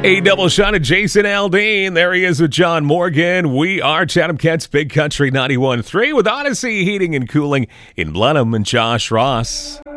A double shot of Jason Aldean. There he is with John Morgan. We are Chatham Kent's Big Country 91.3 with Odyssey Heating and Cooling in Blenheim and Josh Ross.